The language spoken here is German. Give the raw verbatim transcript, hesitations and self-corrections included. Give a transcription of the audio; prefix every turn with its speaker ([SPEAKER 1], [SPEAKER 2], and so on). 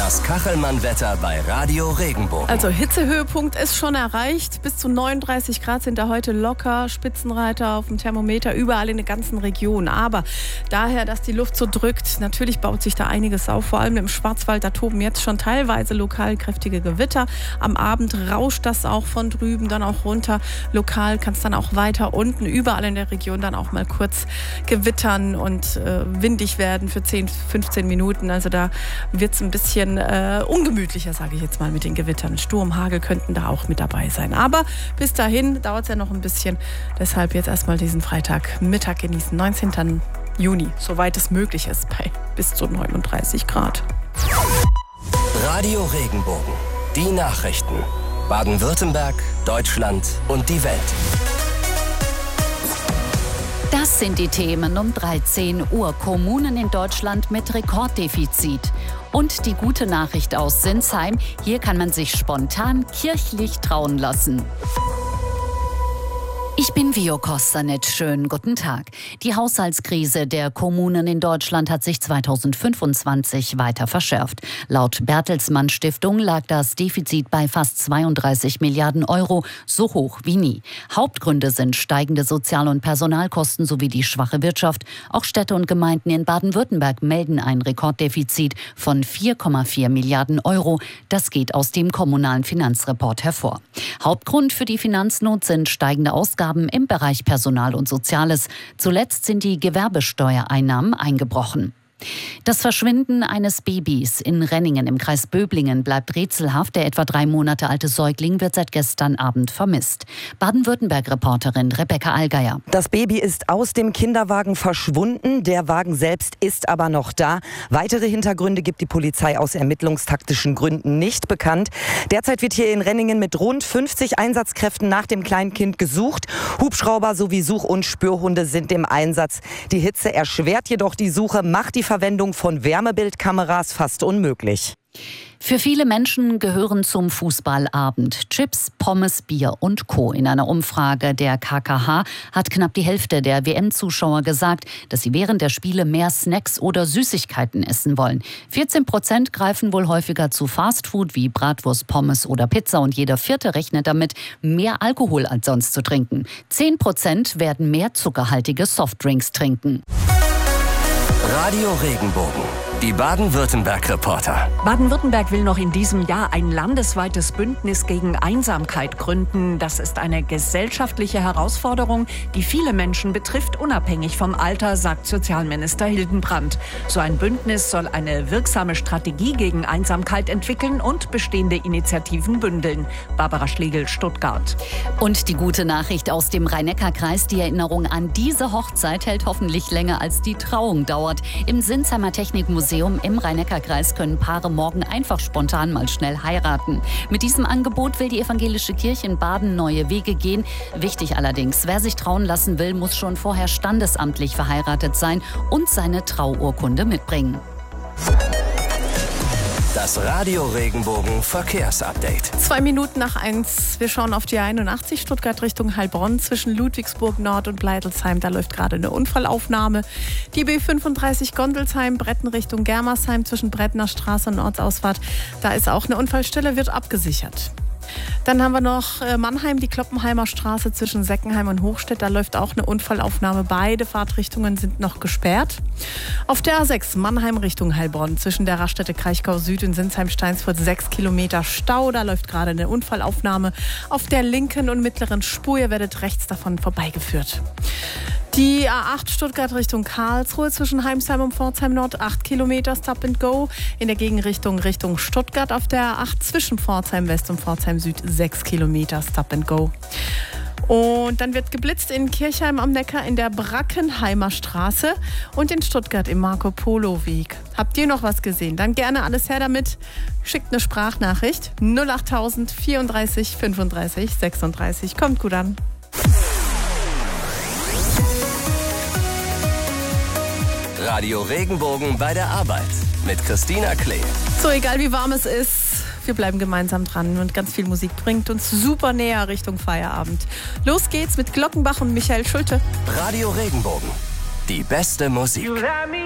[SPEAKER 1] Das Kachelmann-Wetter bei Radio Regenbogen.
[SPEAKER 2] Also Hitzehöhepunkt ist schon erreicht. Bis zu neununddreißig Grad sind da heute locker. Spitzenreiter auf dem Thermometer überall in der ganzen Region. Aber daher, dass die Luft so drückt, natürlich baut sich da einiges auf. Vor allem im Schwarzwald, da toben jetzt schon teilweise lokal kräftige Gewitter. Am Abend rauscht das auch von drüben dann auch runter. Lokal kann es dann auch weiter unten, überall in der Region dann auch mal kurz gewittern und äh, windig werden für zehn, fünfzehn Minuten. Also da wird es ein bisschen äh, ungemütlicher, sage ich jetzt mal, mit den Gewittern. Sturm, Hagel könnten da auch mit dabei sein. Aber bis dahin dauert es ja noch ein bisschen. Deshalb jetzt erstmal diesen Freitagmittag genießen. neunzehnten Juni, soweit es möglich ist, bei bis zu neununddreißig Grad.
[SPEAKER 1] Radio Regenbogen. Die Nachrichten. Baden-Württemberg, Deutschland und die Welt.
[SPEAKER 3] Das sind die Themen um dreizehn Uhr. Kommunen in Deutschland mit Rekorddefizit. Und die gute Nachricht aus Sinsheim, hier kann man sich spontan kirchlich trauen lassen. Ich bin Vio Kostanec. Schönen guten Tag. Die Haushaltskrise der Kommunen in Deutschland hat sich zweitausendfünfundzwanzig weiter verschärft. Laut Bertelsmann Stiftung lag das Defizit bei fast zweiunddreißig Milliarden Euro, so hoch wie nie. Hauptgründe sind steigende Sozial- und Personalkosten sowie die schwache Wirtschaft. Auch Städte und Gemeinden in Baden-Württemberg melden ein Rekorddefizit von vier Komma vier Milliarden Euro. Das geht aus dem kommunalen Finanzreport hervor. Hauptgrund für die Finanznot sind steigende Ausgaben im Bereich Personal und Soziales. Zuletzt sind die Gewerbesteuereinnahmen eingebrochen. Das Verschwinden eines Babys in Renningen im Kreis Böblingen bleibt rätselhaft. Der etwa drei Monate alte Säugling wird seit gestern Abend vermisst. Baden-Württemberg-Reporterin Rebecca Allgeier.
[SPEAKER 4] Das Baby ist aus dem Kinderwagen verschwunden. Der Wagen selbst ist aber noch da. Weitere Hintergründe gibt die Polizei aus ermittlungstaktischen Gründen nicht bekannt. Derzeit wird hier in Renningen mit rund fünfzig Einsatzkräften nach dem kleinen Kind gesucht. Hubschrauber sowie Such- und Spürhunde sind im Einsatz. Die Hitze erschwert jedoch die Suche, macht die Verwendung von Wärmebildkameras fast unmöglich.
[SPEAKER 3] Für viele Menschen gehören zum Fußballabend Chips, Pommes, Bier und Co. In einer Umfrage der K K H hat knapp die Hälfte der W M-Zuschauer gesagt, dass sie während der Spiele mehr Snacks oder Süßigkeiten essen wollen. vierzehn Prozent greifen wohl häufiger zu Fastfood wie Bratwurst, Pommes oder Pizza und jeder Vierte rechnet damit, mehr Alkohol als sonst zu trinken. zehn Prozent werden mehr zuckerhaltige Softdrinks trinken.
[SPEAKER 1] Radio Regenbogen. Die Baden-Württemberg-Reporter.
[SPEAKER 5] Baden-Württemberg will noch in diesem Jahr ein landesweites Bündnis gegen Einsamkeit gründen. Das ist eine gesellschaftliche Herausforderung, die viele Menschen betrifft, unabhängig vom Alter, sagt Sozialminister Hildenbrand. So ein Bündnis soll eine wirksame Strategie gegen Einsamkeit entwickeln und bestehende Initiativen bündeln. Barbara Schlegel, Stuttgart.
[SPEAKER 3] Und die gute Nachricht aus dem Rhein-Neckar-Kreis: Die Erinnerung an diese Hochzeit hält hoffentlich länger, als die Trauung dauert. Im Sinsheimer Technikmuseum im Rhein-Neckar-Kreis können Paare morgen einfach spontan mal schnell heiraten. Mit diesem Angebot will die evangelische Kirche in Baden neue Wege gehen. Wichtig allerdings, wer sich trauen lassen will, muss schon vorher standesamtlich verheiratet sein und seine Trauurkunde mitbringen.
[SPEAKER 1] Das Radio Regenbogen Verkehrsupdate.
[SPEAKER 2] Zwei Minuten nach eins. Wir schauen auf die einundachtzig Stuttgart Richtung Heilbronn zwischen Ludwigsburg Nord und Bleidelsheim. Da läuft gerade eine Unfallaufnahme. Die B fünfunddreißig Gondelsheim, Bretten Richtung Germersheim zwischen Brettner Straße und Ortsausfahrt. Da ist auch eine Unfallstelle, wird abgesichert. Dann haben wir noch Mannheim, die Kloppenheimer Straße zwischen Seckenheim und Hochstedt. Da läuft auch eine Unfallaufnahme. Beide Fahrtrichtungen sind noch gesperrt. Auf der A sechs Mannheim Richtung Heilbronn zwischen der Raststätte Kraichgau Süd und Sinsheim-Steinsfurt sechs Kilometer Stau. Da läuft gerade eine Unfallaufnahme. Auf der linken und mittleren Spur, ihr werdet rechts davon vorbeigeführt. Die A acht Stuttgart Richtung Karlsruhe zwischen Heimsheim und Pforzheim Nord acht Kilometer Stop and Go. In der Gegenrichtung Richtung Stuttgart auf der A acht zwischen Pforzheim West und Pforzheim Süd sechs Kilometer Stop and Go. Und dann wird geblitzt in Kirchheim am Neckar in der Brackenheimer Straße und in Stuttgart im Marco-Polo-Weg. Habt ihr noch was gesehen? Dann gerne alles her damit. Schickt eine Sprachnachricht null achttausend vierunddreißig fünfunddreißig sechsunddreißig. Kommt gut an.
[SPEAKER 1] Radio Regenbogen bei der Arbeit mit Christina Klee.
[SPEAKER 2] So, egal wie warm es ist, wir bleiben gemeinsam dran und ganz viel Musik bringt uns super näher Richtung Feierabend. Los geht's mit Glockenbach und Michael Schulte.
[SPEAKER 1] Radio Regenbogen, die beste Musik.